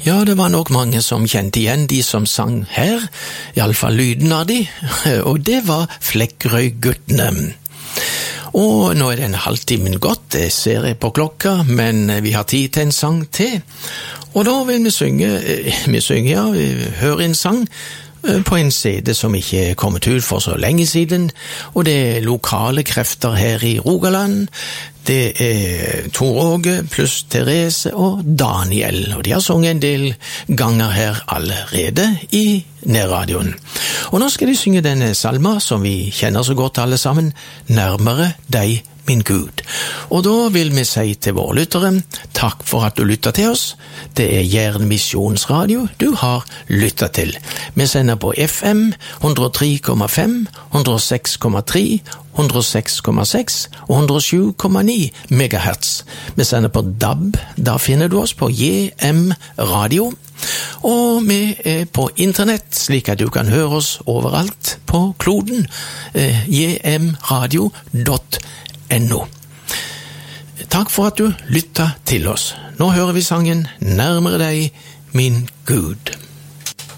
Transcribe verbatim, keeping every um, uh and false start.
Ja, det var nok mange som kjente igjen de som sang her, i alle fall lyden av de, og det var Flekkerøy-guttene. Og nå er det en halvtimen gått, det ser jeg på klokka, men vi har tid til en sang til. Og da vil vi synge, vi synger, ja, vi hører en sang på en C D som ikke er kommet ut for så lenge siden, og det er lokale krefter her i Rogaland. Det er Tor Åge pluss Therese og Daniel, og de har sunget en del ganger her allerede i nærradioen. Og nå skal de synge denne salma som vi kjenner så godt alle sammen, Nærmere deg, min Gud. Og da vil vi si til våre lyttere, takk for at du lytter til oss. Det er Jæren Misjonsradio du har lyttet til. Vi sender på F M one oh three point five, one oh six point three, one oh six point six og one oh seven point nine megahertz. Vi sender på D A B, da finner du oss på J M Radio. Og vi er på internett, slik at du kan høre oss overalt på kloden, j m radio dot no. Takk for at du lyttet til oss. Nå hører vi sangen Nærmere deg, min Gud.